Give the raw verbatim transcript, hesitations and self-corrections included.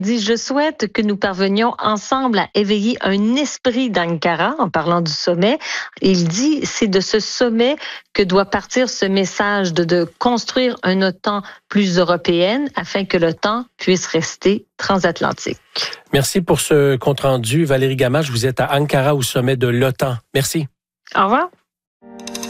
dit, je souhaite que nous parvenions ensemble à éveiller un esprit d'Ankara en parlant du sommet. Il dit, c'est de ce sommet que doit partir ce message de, de construire une OTAN plus européenne afin que l'OTAN puisse rester transatlantique. Merci pour ce compte-rendu. Valérie Gamache, vous êtes à Ankara au sommet de l'OTAN. Merci. Au revoir.